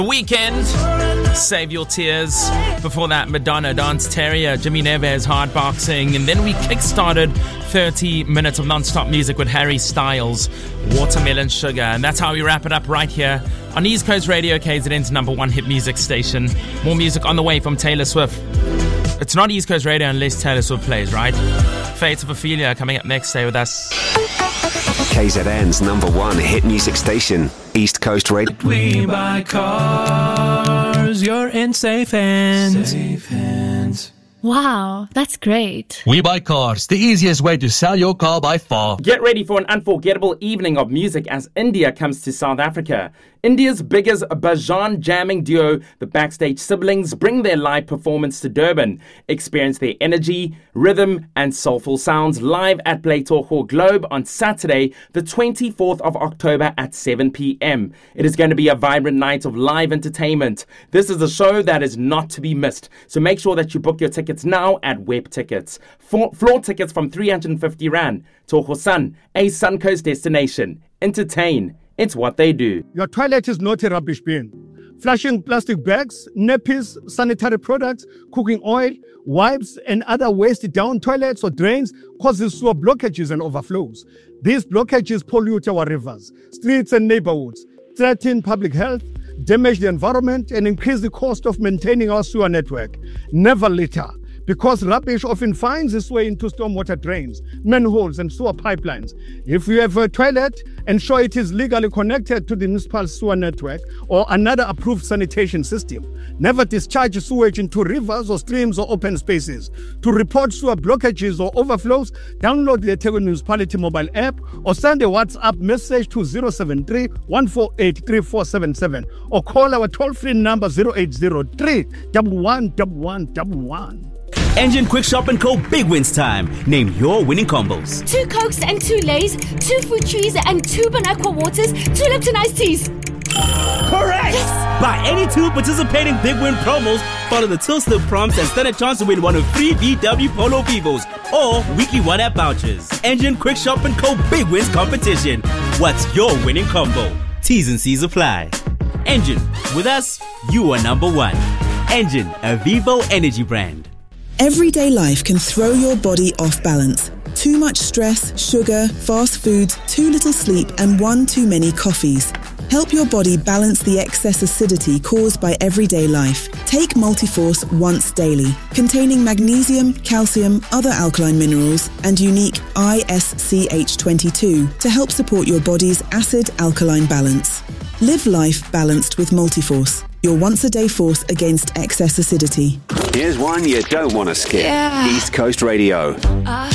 Weekend, Save Your Tears. Before that, Madonna, Dance Terrier, Jimmy Neves, Hard Boxing. And then we kickstarted 30 minutes of non-stop music with Harry Styles, Watermelon Sugar. And that's how we wrap it up right here on East Coast Radio, KZN's #1 hit music station. More music on the way from Taylor Swift. It's not East Coast Radio unless Taylor Swift plays, right? Fates of Ophelia coming up next. Stay with us. KZN's #1 hit music station, East Coast Radio. We buy cars, you're in safe hands. Safe hands. Wow, that's great. We Buy Cars, the easiest way to sell your car by far. Get ready for an unforgettable evening of music as India comes to South Africa. India's biggest Bhajan jamming duo, the Backstage Siblings, bring their live performance to Durban. Experience their energy, rhythm, and soulful sounds live at Playtor Hall Globe on Saturday, the 24th of October at 7 p.m. It is going to be a vibrant night of live entertainment. This is a show that is not to be missed, so make sure that you book your tickets now at Web Tickets. Floor tickets from 350 Rand. Toho Sun, a Suncoast destination. Entertain. It's what they do. Your toilet is not a rubbish bin. Flushing plastic bags, nappies, sanitary products, cooking oil, wipes, and other waste down toilets or drains causes sewer blockages and overflows. These blockages pollute our rivers, streets, and neighborhoods, threaten public health, damage the environment, and increase the cost of maintaining our sewer network. Never litter, because rubbish often finds its way into stormwater drains, manholes, and sewer pipelines. If you have a toilet, ensure it is legally connected to the municipal sewer network or another approved sanitation system. Never discharge sewage into rivers or streams or open spaces. To report sewer blockages or overflows, download the eThekwini Municipality mobile app or send a WhatsApp message to 073 148 3477 or call our toll-free number 0803 111111. Engine Quick Shop & Co. Big Wins time. Name your winning combos. 2 Cokes and 2 Lays, 2 fruit trees and 2 Bonaqua waters, 2 Lipton iced teas. Correct! Yes. Buy any 2 participating Big Win promos, follow the Till Slip prompts and stand a chance to win one of 3 VW Polo Vivos or weekly 1-app vouchers. Engine Quick Shop & Co. Big Wins competition. What's your winning combo? T's and C's apply. Engine. With us, you are #1. Engine, a Vivo energy brand. Everyday life can throw your body off balance. Too much stress, sugar, fast foods, too little sleep, and one too many coffees. Help your body balance the excess acidity caused by everyday life. Take Multiforce once daily, containing magnesium, calcium, other alkaline minerals, and unique ISCH22 to help support your body's acid-alkaline balance. Live life balanced with Multiforce, your once-a-day force against excess acidity. Here's one you don't want to skip. Yeah. East Coast Radio.